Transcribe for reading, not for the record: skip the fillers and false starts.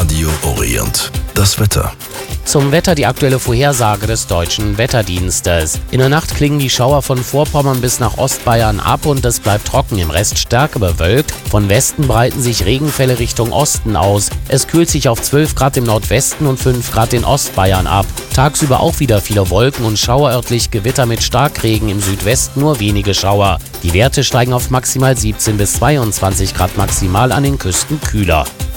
Radio Orient. Das Wetter. Zum Wetter die aktuelle Vorhersage des Deutschen Wetterdienstes. In der Nacht klingen die Schauer von Vorpommern bis nach Ostbayern ab und es bleibt trocken, im Rest stärker bewölkt. Von Westen breiten sich Regenfälle Richtung Osten aus. Es kühlt sich auf 12 Grad im Nordwesten und 5 Grad in Ostbayern ab. Tagsüber auch wieder viele Wolken und schauerörtlich Gewitter mit Starkregen, im Südwesten nur wenige Schauer. Die Werte steigen auf maximal 17 bis 22 Grad, maximal an den Küsten kühler.